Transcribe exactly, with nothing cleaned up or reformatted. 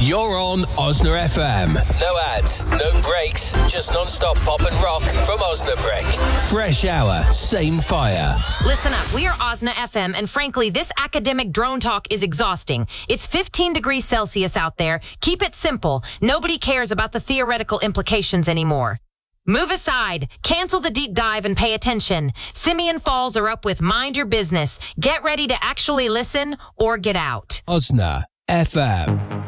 You're on Osna F M. No ads, no breaks, just non-stop pop and rock from Osnabrück. Fresh hour, same fire. Listen up, we are Osna F M, and frankly, this academic drone talk is exhausting. It's fifteen degrees Celsius out there. Keep it simple. Nobody cares about the theoretical implications anymore. Move aside, cancel the deep dive and pay attention. Simeon Falls are up with Mind Your Business. Get ready to actually listen or get out. Osna F M.